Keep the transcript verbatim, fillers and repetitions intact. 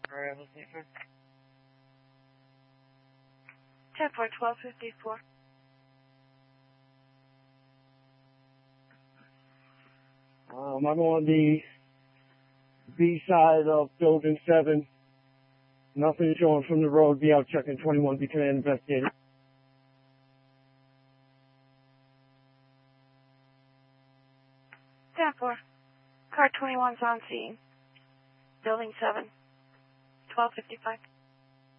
ten four, twelve fifty-four. Um, I'm on the B side of building seven. Nothing showing from the road. Be out checking twenty-one Beacon investigator. ten four. Car twenty-one's on scene. Building seven. twelve fifty-five.